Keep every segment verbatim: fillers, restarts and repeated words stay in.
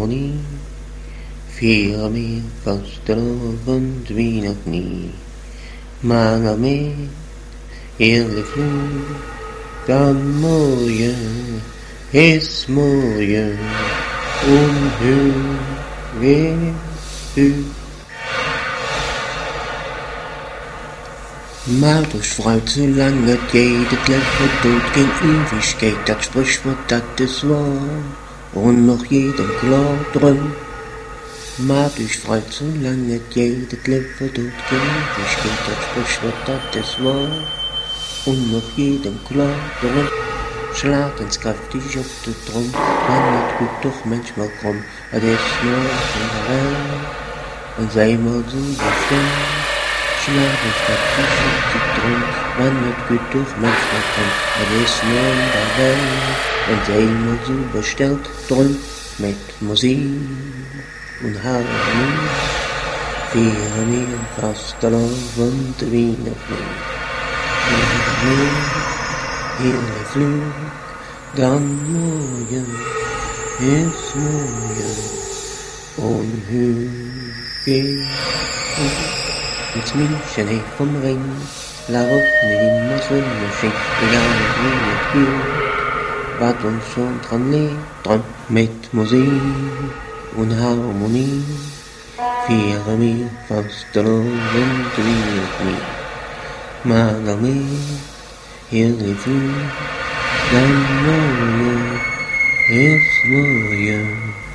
harmonie, vier meer vastelovend wie nog nie. Maar met heerlijk vloed, dan mooie is mooie, onheugelijk. Maar dus freut, solange het jede Kleffer dood geen Ewigkeit, das Sprichwort, das ist wahr, und noch jedem klar drum. Maar dus freut, solange het jede Kleffer dood geen Ewigkeit, das Sprichwort, das ist wahr, und noch jedem klar drum. Schlagen's kräftig auf den Drum, man wird gut doch manchmal krumm, es ist nur in der Welt, und sei mal so bestimmt. Schlagen kräftig auf den Drum, man wird gut doch manchmal krumm, es ist nur in der Welt, und sei mal so bestellt drum, mit Musik und Harmonie, vier mir Fastelovend wie noch nie. Heerlijk vloed, dan mooie is mooie, onheugelijk. Het Mädchen heeft vom Ring, waarop niemand zonder ging, egal wie het hield, wat ons schon dran leert, drum met muziek en harmonie, vieren wir vastelovend wie nog nie. Maar daarmee heerlijk vloed, dan mooie is mooie,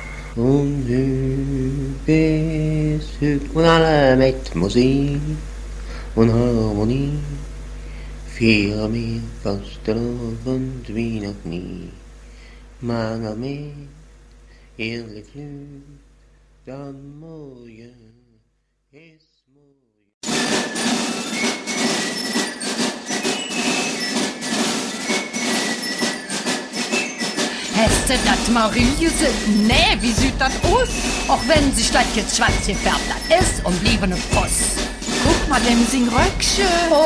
onheugelijk is heugelijk. En alle met muziek en harmonie, vieren wir vastelovend wie nog nie. Maar daarmee heerlijk vloed, dan mooie is mooie. Hast du das, Marise? Nee, wie sieht das aus? Auch wenn sich das jetzt schwarz gefärbt hat, ist und blieben ein Fuss. Guck mal, dem sing Röckchen. Oh,